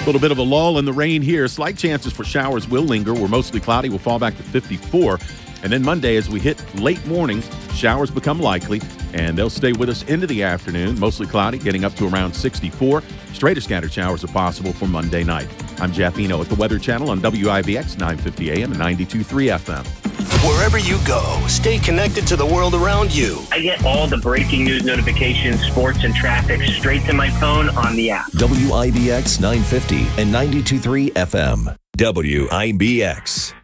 A little bit of a lull in the rain here. Slight chances for showers will linger. We're mostly cloudy. We'll fall back to 54. And then Monday, as we hit late morning, showers become likely, and they'll stay with us into the afternoon. Mostly cloudy, getting up to around 64. Straight or scattered showers are possible for Monday night. I'm Jeff Eno at the Weather Channel on WIBX 950 AM and 92.3 FM. Wherever you go, stay connected to the world around you. I get all the breaking news notifications, sports, and traffic straight to my phone on the app. WIBX 950 and 92.3 FM. WIBX.